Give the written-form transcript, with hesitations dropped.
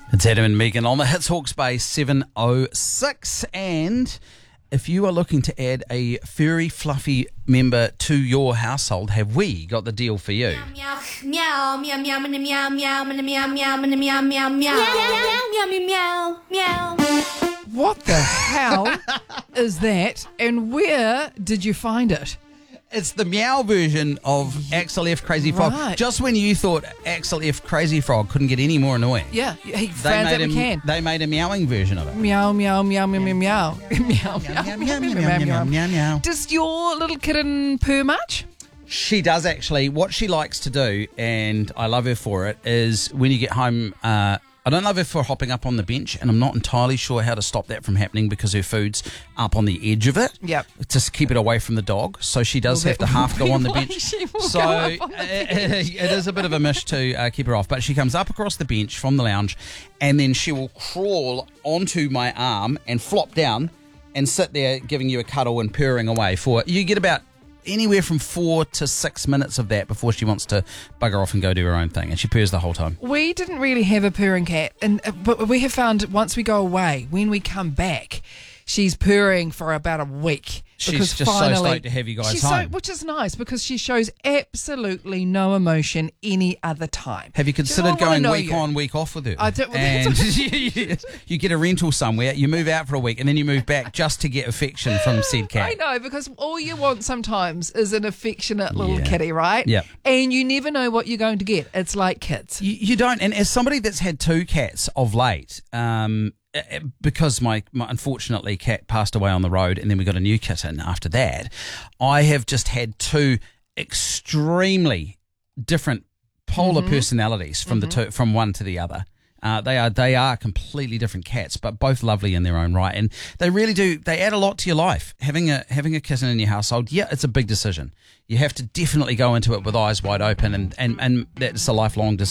It's Adam and Megan on the Hits Hawke's Bay 706. And if you are looking to add a furry, fluffy member to your household, have we got the deal for you? Meow, meow, meow, meow, meow, meow, meow, meow, meow, meow, meow, meow, meow, meow. What the hell is that? And where did you find it? It's the meow version of Axel F. Crazy Frog. Right. Just when you thought Axel F. Crazy Frog couldn't get any more annoying. Yeah, he found that we can. They made a meowing version of it. Meow, meow, meow, meow, meow, meow. Meow, Meow, meow, meow. Does your little kitten purr much? She does actually. What she likes to do, and I love her for it, is when you get home, I don't love her for hopping up on the bench, and I'm not entirely sure how to stop that from happening because her food's up on the edge of it. Yep. To keep it away from the dog. So she does have to half go on the bench. So it is a bit of a mish to keep her off. But she comes up across the bench from the lounge, and then she will crawl onto my arm and flop down and sit there giving you a cuddle and purring away. You get about anywhere from 4 to 6 minutes of that before she wants to bugger off and go do her own thing, and she purrs the whole time. We didn't really have a purring cat, but we have found once we go away, when we come back, she's purring for about a week. She's just so stoked to have you guys home. Which is nice because she shows absolutely no emotion any other time. Have you considered going week on, week off with her? I don't. And you get a rental somewhere, you move out for a week, and then you move back just to get affection from said cat. I know, because all you want sometimes is an affectionate little kitty, right? Yeah. And you never know what you're going to get. It's like kids. You don't. And as somebody that's had 2 cats of late, because my unfortunately cat passed away on the road, and then we got a new kitten after that, I have just had 2 extremely different polar personalities from the two, from one to the other. They are completely different cats, but both lovely in their own right, and they really do. They add a lot to your life. Having a kitten in your household, it's a big decision. You have to definitely go into it with eyes wide open, and that's a lifelong decision.